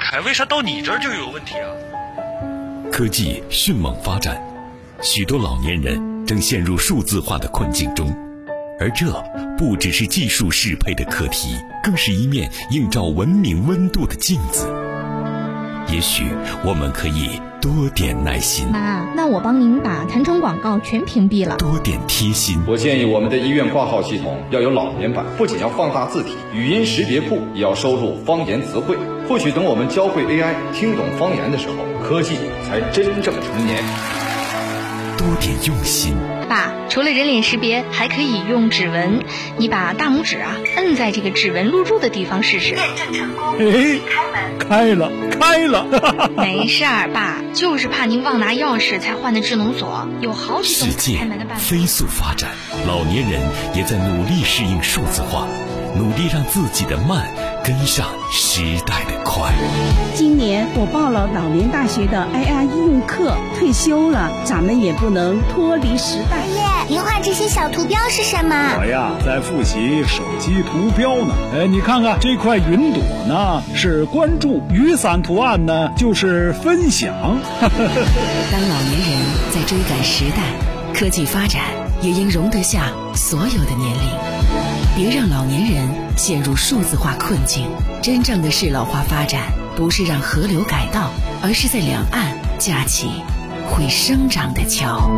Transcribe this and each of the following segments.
为啥到你这儿就有问题啊？ 科技迅猛发展，许多老年人正陷入数字化的困境中，而这不只是技术适配的课题，更是一面映照文明温度的镜子。也许我们可以多点耐心。 妈，那我帮您把弹窗广告全屏蔽了。 多点贴心。 我建议我们的医院挂号系统要有老年版，不仅要放大字体，语音识别库也要收录方言词汇。或许等我们教会 AI 听懂方言的时候，科技才真正成年。 多点用心。 爸，除了人脸识别，还可以用指纹。你把大拇指摁在这个指纹录入的地方试试。 验证成功，开门。 开了没事儿，爸，就是怕您忘拿钥匙才换的智能锁，有好几种开门的办法。 世界飞速发展，老年人也在努力适应数字化，努力让自己的慢跟上时代的快。 今年我报了老年大学的 AI 应用课，退休了，咱们也不能脱离时代。 爷爷，您画这些小图标是什么？ 我呀，在复习手机图标呢。你看看这块云朵呢，是关注；雨伞图案呢，就是分享。 当老年人在追赶时代，科技发展也应容得下所有的年龄。别让老年人陷入数字化困境。真正的适老化发展，不是让河流改道，而是在两岸架起会生长的桥。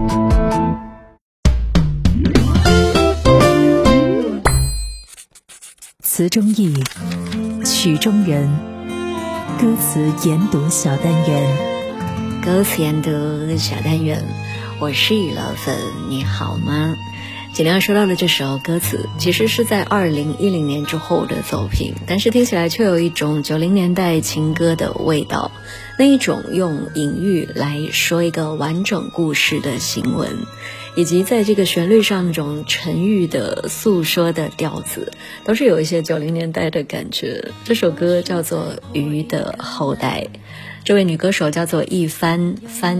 词中意，曲中人，歌词研读小单元。 歌词研读小单元，我是雨老粉，你好吗？今天要说到的这首歌词其实是在2010年之后的作品，但是听起来却有一种90年代情歌的味道，那一种用隐喻来说一个完整故事的行文，以及在这个旋律上那种沉郁的诉说的调子，都是有一些90年代的感觉。这首歌叫做《鱼的后代》，这位女歌手叫做一帆帆。